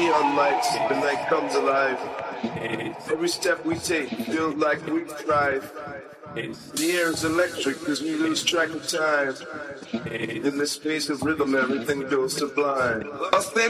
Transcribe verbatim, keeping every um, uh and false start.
neon lights, the night comes alive. Every step we take feels like we thrive. The air is electric as we lose track of time. In this space of rhythm, everything goes sublime.